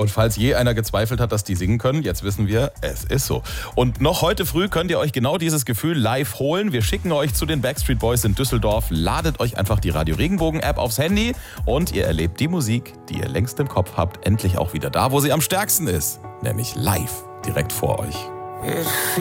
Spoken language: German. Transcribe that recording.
Und falls je einer gezweifelt hat, dass die singen können, jetzt wissen wir, es ist so. Und noch heute früh könnt ihr euch genau dieses Gefühl live holen. Wir schicken euch zu den Backstreet Boys in Düsseldorf. Ladet euch einfach die Radio Regenbogen App aufs Handy und ihr erlebt die Musik, die ihr längst im Kopf habt, endlich auch wieder da, wo sie am stärksten ist. Nämlich live, direkt vor euch. It